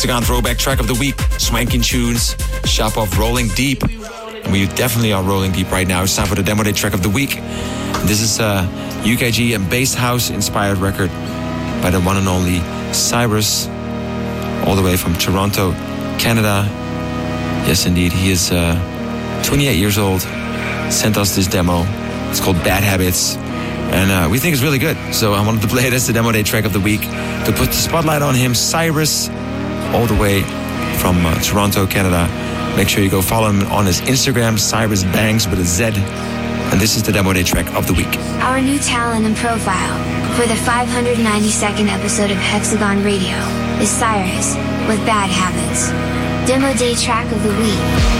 Hexagon Throwback Track of the Week. Swanking tunes, shop off Rolling Deep. And we definitely are rolling deep right now. It's time for the Demo Day Track of the Week. This is a UKG and bass house inspired record by the one and only Cyrus, all the way from Toronto, Canada. Yes, indeed, he is 28 years old. Sent us this demo. It's called Bad Habits. And we think it's really good. So I wanted to play it as the Demo Day Track of the Week to put the spotlight on him, Cyrus, all the way from Toronto, Canada. Make sure you go follow him on his Instagram, Cyrus Bangs with a Z. And this is the Demo Day Track of the Week. Our new talent and profile for the 592nd episode of Hexagon Radio is Cyrus with Bad Habits. Demo Day Track of the Week.